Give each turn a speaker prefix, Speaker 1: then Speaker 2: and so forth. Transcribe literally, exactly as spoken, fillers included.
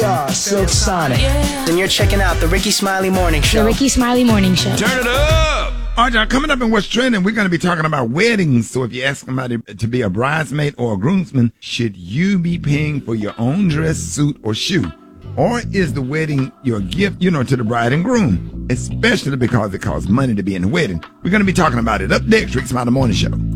Speaker 1: Star, Silk Sonic.
Speaker 2: Yeah. Then you're checking out the Ricky Smiley Morning Show.
Speaker 3: The Ricky Smiley Morning Show.
Speaker 4: Turn it up!
Speaker 5: All right, y'all, coming up in What's Trending, we're going to be talking about weddings. So if you ask somebody to be a bridesmaid or a groomsman, should you be paying for your own dress, suit, or shoe? Or is the wedding your gift, you know, to the bride and groom? Especially because it costs money to be in the wedding. We're going to be talking about it up next, Ricky Smiley Morning Show.